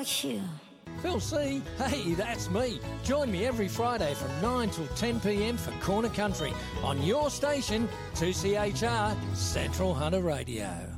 Phew. Phil C. Hey, that's me. Join me every Friday from 9 till 10 p.m. for Corner Country on your station, 2CHR Central Hunter Radio.